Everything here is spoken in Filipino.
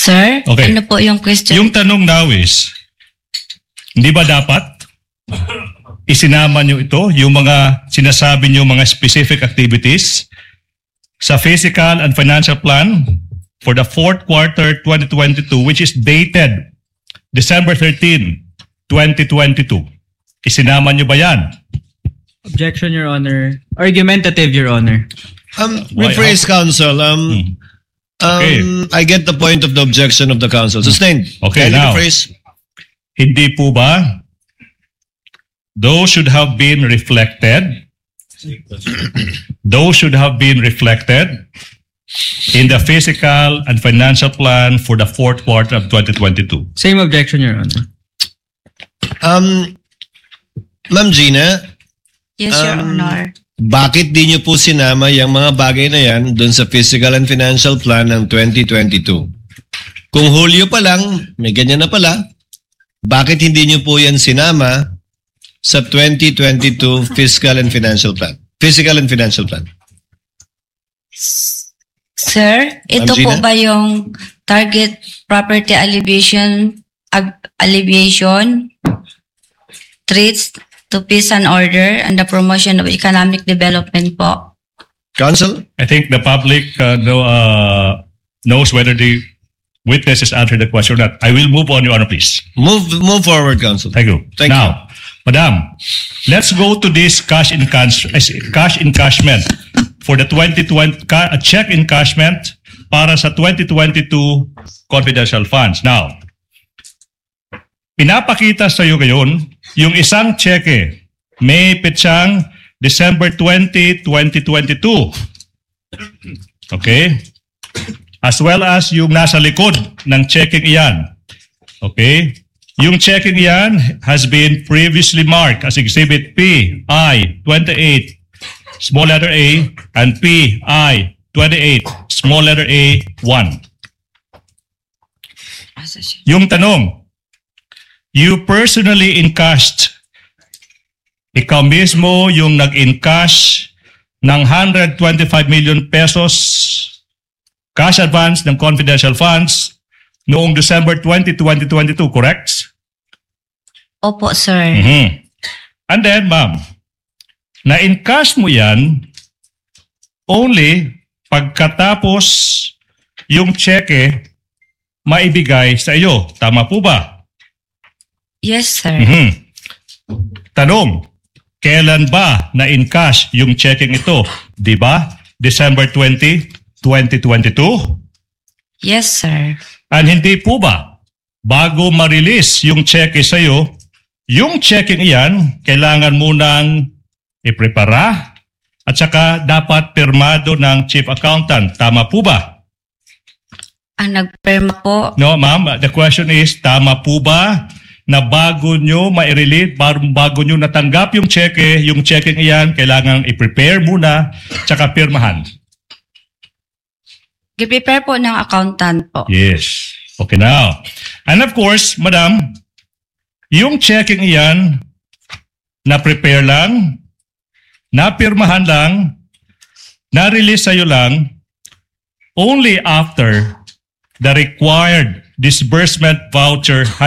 Sir, Okay. ano po yung question? Yung tanong now is, hindi ba dapat isinama nyo ito, yung mga sinasabi nyo mga specific activities sa Physical and Financial Plan for the fourth quarter 2022 which is dated December 13, 2022. Isinama nyo ba yan? Objection, Your Honor. Argumentative, Your Honor. Rephrase, counsel. Okay. I get the point of the objection of the counsel. Sustained. Okay, Can you now. rephrase? Hindi po ba those should have been reflected in the Physical and Financial Plan for the fourth quarter of 2022. Same objection, Your Honor. Ma'am Gina, Yes, Your Honor. bakit di nyo po sinama yung mga bagay na yan dun sa Physical and Financial Plan ng 2022? Kung Hulyo pa lang, may ganyan na pala, bakit hindi nyo po yan sinama sa 2022 Fiscal and Financial Plan? Physical and Financial Plan. Sir, ito Ma'am po Gina? ba yung target property alleviation treats to peace and order and the promotion of economic development po? Counsel? I think the public knows whether the witness has answered the question or not. I will move on, Your Honor, please. Move forward, counsel. Thank you. Thank now, Madam, let's go to this cash encashment for the 2020 check encashment para sa 2022 confidential funds. Now, pinapakita sa iyo ngayon yung isang cheque may petsang December 20, 2022. Okay? As well as yung nasa likod ng checking iyan. Okay? Yung checking iyan has been previously marked as Exhibit PI 28, small letter A, and PI 28, small letter A 1. Yung tanong, you personally encashed, ikaw mismo yung nag-encash ng 125 million pesos cash advance ng confidential funds noong December 20, 2022, correct? Opo, sir. And then, ma'am, na-encash mo yan only pagkatapos yung cheque maibigay sa iyo. Tama po ba? Yes, sir. Tanong, kailan ba na-encash yung checking ito? Di ba? December 20, 2022? Yes, sir. And hindi po ba, bago ma-release yung cheque sa iyo, yung checking iyan, kailangan munang iprepara at saka dapat pirmado ng chief accountant. Tama po ba? Ang nagpirma po, No, ma'am, the question is, tama po ba na bago nyo ma-release, bago nyo natanggap yung checking iyan, kailangan i-prepare muna, tsaka pirmahan? giprepare po ng accountant po. Yes. Okay now. And of course, madam, yung checking iyan, na-prepare lang, napirmahan lang, na-release sa'yo lang, only after the required disbursement voucher